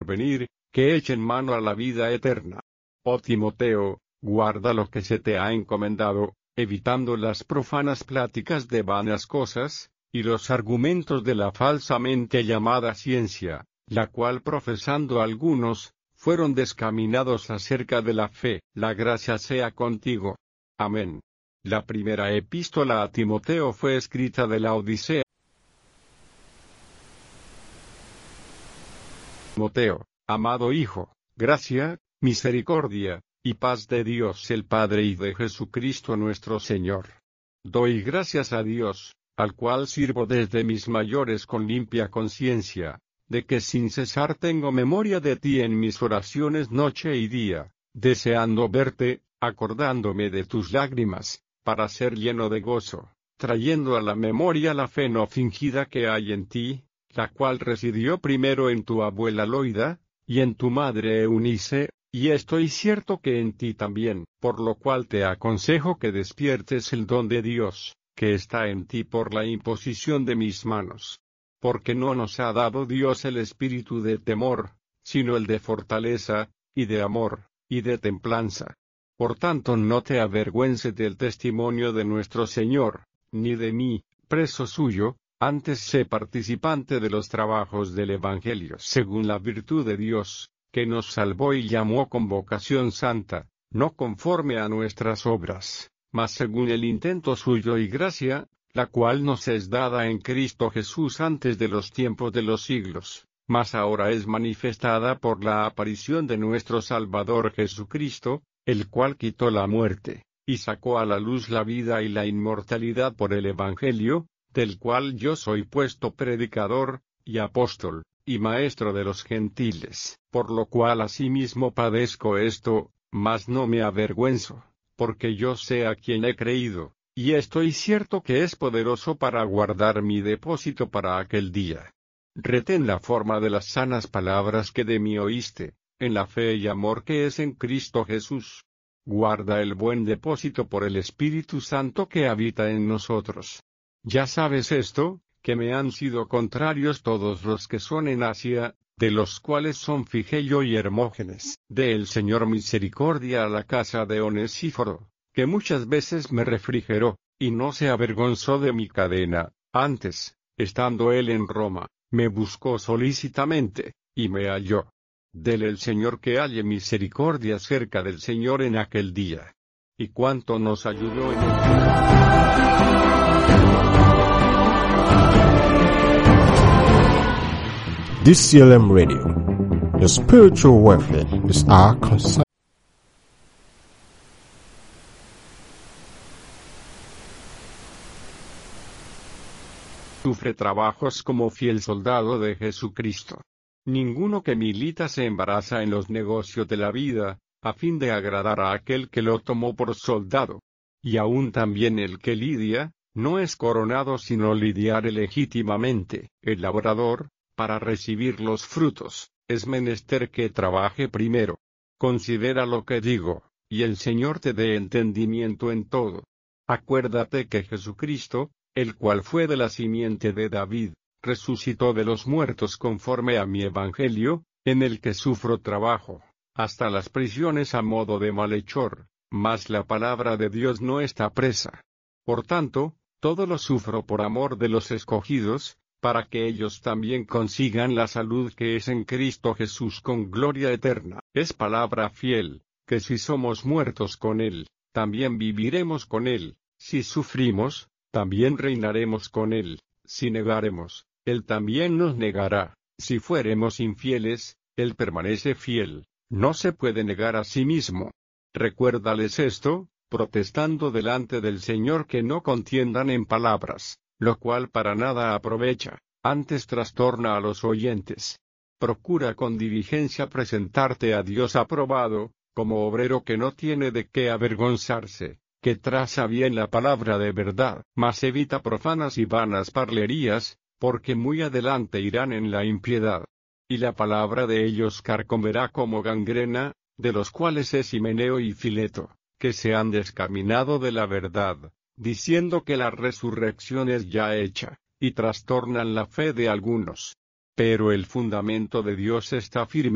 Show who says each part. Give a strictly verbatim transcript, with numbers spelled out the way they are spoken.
Speaker 1: venir, que echen mano a la vida eterna. Oh Timoteo, guarda lo que se te ha encomendado, evitando las profanas pláticas de vanas cosas, y los argumentos de la falsamente llamada ciencia, la cual profesando algunos, fueron descaminados acerca de la fe. La gracia sea contigo. Amén. La primera epístola a Timoteo fue escrita de la Odisea. Timoteo, amado hijo, gracia, misericordia, y paz de Dios el Padre y de Jesucristo nuestro Señor. Doy gracias a Dios, al cual sirvo desde mis mayores con limpia conciencia, de que sin cesar tengo memoria de ti en mis oraciones noche y día, deseando verte, acordándome de tus lágrimas, para ser lleno de gozo, trayendo a la memoria la fe no fingida que hay en ti, la cual residió primero en tu abuela Loida, y en tu madre Eunice, y estoy cierto que en ti también, por lo cual te aconsejo que despiertes el don de Dios, que está en ti por la imposición de mis manos. Porque no nos ha dado Dios el espíritu de temor, sino el de fortaleza, y de amor, y de templanza. Por tanto no te avergüences del testimonio de nuestro Señor, ni de mí, preso suyo, antes sé participante de los trabajos del Evangelio según la virtud de Dios, que nos salvó y llamó con vocación santa, no conforme a nuestras obras, mas según el intento suyo y gracia, la cual nos es dada en Cristo Jesús antes de los tiempos de los siglos, mas ahora es manifestada por la aparición de nuestro Salvador Jesucristo, el cual quitó la muerte, y sacó a la luz la vida y la inmortalidad por el Evangelio, del cual yo soy puesto predicador, y apóstol, y maestro de los gentiles, por lo cual asimismo padezco esto, mas no me avergüenzo, porque yo sé a quien he creído, y estoy cierto que es poderoso para guardar mi depósito para aquel día. Retén la forma de las sanas palabras que de mí oíste, en la fe y amor que es en Cristo Jesús. Guarda el buen depósito por el Espíritu Santo que habita en nosotros. Ya sabes esto, que me han sido contrarios todos los que son en Asia, de los cuales son Figelio y Hermógenes. Dé el Señor misericordia a la casa de Onesíforo, que muchas veces me refrigeró, y no se avergonzó de mi cadena, antes, estando él en Roma, me buscó solícitamente, y me halló. Dele el Señor que halle misericordia cerca del Señor en aquel día. Y cuánto nos ayudó en el...
Speaker 2: This C L M Radio, your spiritual welfare is our concern.
Speaker 1: Sufre trabajos como fiel soldado de Jesucristo. Ninguno que milita se embaraza en los negocios de la vida, a fin de agradar a aquel que lo tomó por soldado. Y aún también el que lidia, no es coronado sino lidiare legítimamente. El labrador, para recibir los frutos, es menester que trabaje primero. Considera lo que digo, y el Señor te dé entendimiento en todo. Acuérdate que Jesucristo, el cual fue de la simiente de David, resucitó de los muertos conforme a mi evangelio, en el que sufro trabajo, hasta las prisiones a modo de malhechor, mas la palabra de Dios no está presa. Por tanto, todo lo sufro por amor de los escogidos, para que ellos también consigan la salud que es en Cristo Jesús con gloria eterna. Es palabra fiel, que si somos muertos con Él, también viviremos con Él, si sufrimos, también reinaremos con Él, si negaremos, Él también nos negará, si fuéremos infieles, Él permanece fiel, no se puede negar a sí mismo. Recuérdales esto, protestando delante del Señor que no contiendan en palabras, lo cual para nada aprovecha, antes trastorna a los oyentes. Procura con diligencia presentarte a Dios aprobado, como obrero que no tiene de qué avergonzarse, que traza bien la palabra de verdad, mas evita profanas y vanas parlerías, porque muy adelante irán en la impiedad. Y la palabra de ellos carcomerá como gangrena, de los cuales es Himeneo y Fileto, que se han descaminado de la verdad, diciendo que la resurrección es ya hecha, y trastornan la fe de algunos. Pero el fundamento de Dios está firme.